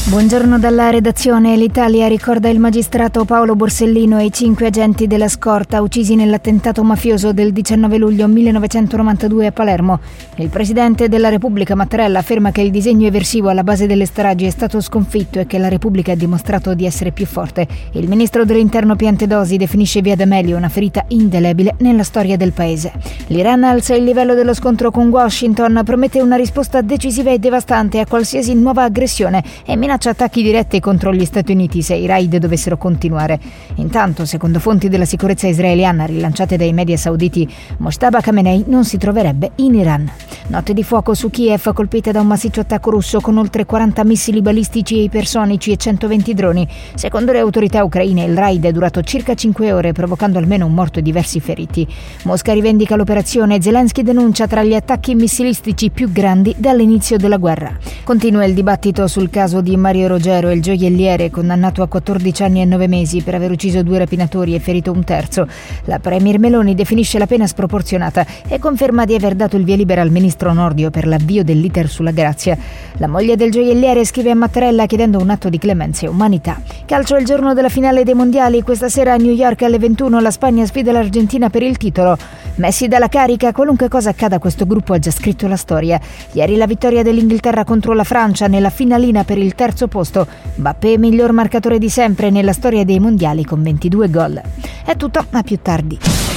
Buongiorno dalla redazione. L'Italia ricorda il magistrato Paolo Borsellino e i 5 agenti della scorta uccisi nell'attentato mafioso del 19 luglio 1992 a Palermo. Il presidente della Repubblica Mattarella afferma che il disegno eversivo alla base delle stragi è stato sconfitto e che la Repubblica ha dimostrato di essere più forte. Il ministro dell'Interno Piantedosi definisce Via D'Amelio una ferita indelebile nella storia del paese. L'Iran alza il livello dello scontro con Washington, promette una risposta decisiva e devastante a qualsiasi nuova aggressione e minaccia attacchi diretti contro gli Stati Uniti se i raid dovessero continuare. Intanto, secondo fonti della sicurezza israeliana rilanciate dai media sauditi, Mojtaba Khamenei non si troverebbe in Iran. Notte di fuoco su Kiev, colpita da un massiccio attacco russo con oltre 40 missili balistici e ipersonici e 120 droni. Secondo le autorità ucraine il raid è durato circa 5 ore, provocando almeno un morto e diversi feriti. Mosca rivendica l'operazione, Zelensky denuncia tra gli attacchi missilistici più grandi dall'inizio della guerra. Continua il dibattito sul caso di Mario Rogero, il gioielliere condannato a 14 anni e 9 mesi per aver ucciso 2 rapinatori e ferito un terzo. La premier Meloni definisce la pena sproporzionata e conferma di aver dato il via libera al ministro Nordio per l'avvio dell'iter sulla grazia. La moglie del gioielliere scrive a Mattarella chiedendo un atto di clemenza e umanità. Calcio, il giorno della finale dei mondiali. Questa sera a New York alle 21 la Spagna sfida l'Argentina per il titolo. Messi dalla carica, qualunque cosa accada questo gruppo ha già scritto la storia. Ieri la vittoria dell'Inghilterra contro la Francia nella finalina per il terzo posto. Mbappé miglior marcatore di sempre nella storia dei mondiali con 22 gol. È tutto, a più tardi.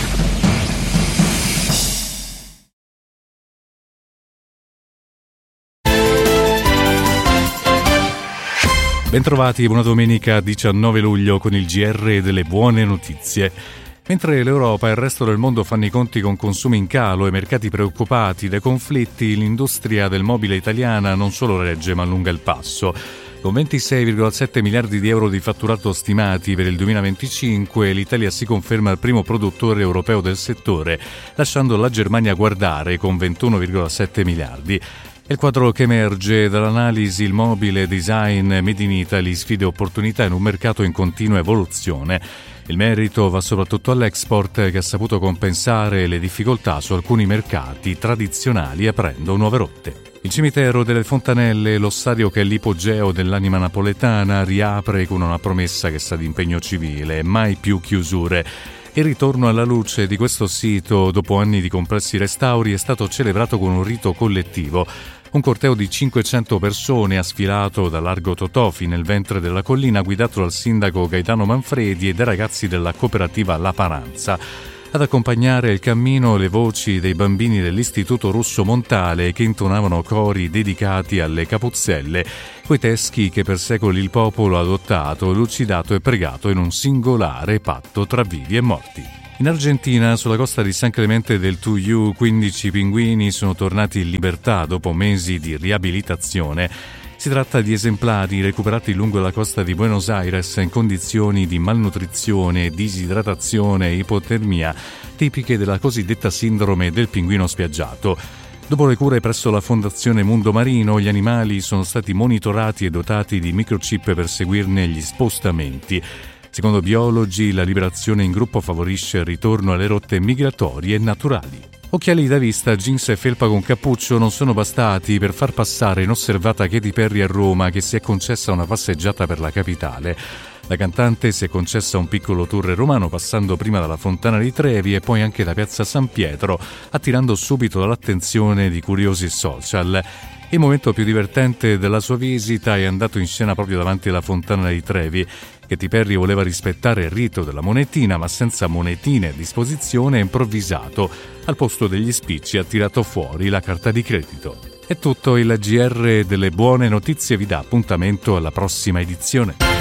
Bentrovati, buona domenica 19 luglio con il GR delle buone notizie. Mentre l'Europa e il resto del mondo fanno i conti con consumi in calo e mercati preoccupati dai conflitti, l'industria del mobile italiana non solo regge ma allunga il passo. Con 26,7 miliardi di euro di fatturato stimati per il 2025, l'Italia si conferma il primo produttore europeo del settore, lasciando la Germania guardare con 21,7 miliardi. È il quadro che emerge dall'analisi il mobile, design, made in Italy, sfide e opportunità in un mercato in continua evoluzione. Il merito va soprattutto all'export, che ha saputo compensare le difficoltà su alcuni mercati tradizionali aprendo nuove rotte. Il cimitero delle Fontanelle, l'ossario che è l'ipogeo dell'anima napoletana, riapre con una promessa che sa di impegno civile, mai più chiusure. Il ritorno alla luce di questo sito, dopo anni di complessi restauri, è stato celebrato con un rito collettivo. Un corteo di 500 persone ha sfilato da Largo Totofi nel ventre della collina, guidato dal sindaco Gaetano Manfredi e dai ragazzi della cooperativa La Paranza. Ad accompagnare il cammino le voci dei bambini dell'Istituto Russo Montale che intonavano cori dedicati alle capuzzelle, quei teschi che per secoli il popolo ha adottato, lucidato e pregato in un singolare patto tra vivi e morti. In Argentina, sulla costa di San Clemente del Tuyú, 15 pinguini sono tornati in libertà dopo mesi di riabilitazione. Si tratta di esemplari recuperati lungo la costa di Buenos Aires in condizioni di malnutrizione, disidratazione e ipotermia, tipiche della cosiddetta sindrome del pinguino spiaggiato. Dopo le cure presso la Fondazione Mundo Marino, gli animali sono stati monitorati e dotati di microchip per seguirne gli spostamenti. Secondo biologi, la liberazione in gruppo favorisce il ritorno alle rotte migratorie naturali. Occhiali da vista, jeans e felpa con cappuccio non sono bastati per far passare inosservata Katy Perry a Roma, che si è concessa una passeggiata per la capitale. La cantante si è concessa un piccolo tour romano, passando prima dalla Fontana di Trevi e poi anche da Piazza San Pietro, attirando subito l'attenzione di curiosi social. Il momento più divertente della sua visita è andato in scena proprio davanti alla Fontana di Trevi. Katy Perry voleva rispettare il rito della monetina, ma senza monetine a disposizione ha improvvisato. Al posto degli spicci ha tirato fuori la carta di credito. È tutto, il GR delle buone notizie vi dà appuntamento alla prossima edizione.